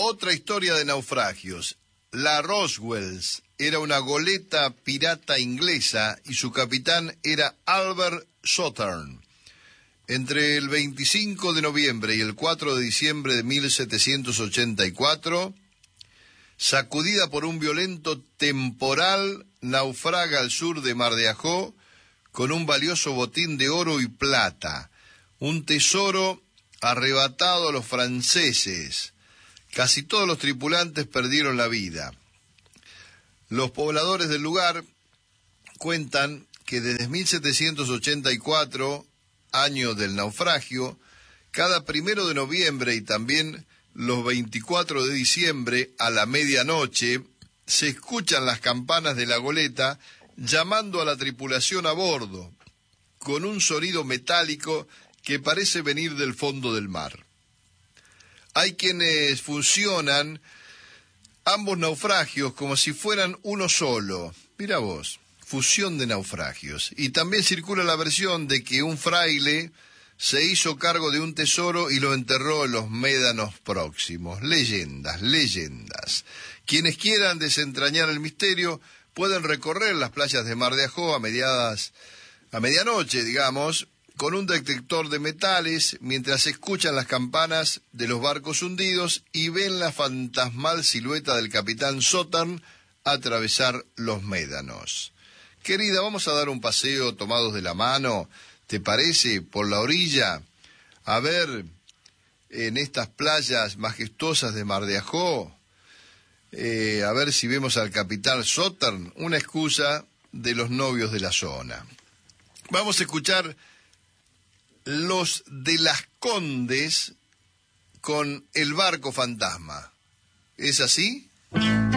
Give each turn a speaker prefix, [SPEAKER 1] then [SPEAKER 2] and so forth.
[SPEAKER 1] Otra historia de naufragios. La Roswells era una goleta pirata inglesa y su capitán era Albert Southern. Entre el 25 de noviembre y el 4 de diciembre de 1784, sacudida por un violento temporal, naufraga al sur de Mar de Ajó con un valioso botín de oro y plata, un tesoro arrebatado a los franceses. Casi todos los tripulantes perdieron la vida. Los pobladores del lugar cuentan que desde 1784, año del naufragio, cada 1 de noviembre y también los 24 de diciembre a la medianoche, se escuchan las campanas de la goleta llamando a la tripulación a bordo, con un sonido metálico que parece venir del fondo del mar. Hay quienes funcionan ambos naufragios como si fueran uno solo. Mira vos, fusión de naufragios. Y también circula la versión de que un fraile se hizo cargo de un tesoro y lo enterró en los médanos próximos. Leyendas, leyendas. Quienes quieran desentrañar el misterio pueden recorrer las playas de Mar de Ajó a medianoche, digamos, con un detector de metales, mientras escuchan las campanas de los barcos hundidos y ven la fantasmal silueta del capitán Southern atravesar los médanos. Querida, vamos a dar un paseo tomados de la mano, ¿te parece? Por la orilla, a ver en estas playas majestuosas de Mar de Ajó, a ver si vemos al capitán Southern, una excusa de los novios de la zona. Vamos a escuchar Los de las Condes con El barco fantasma. ¿Es así?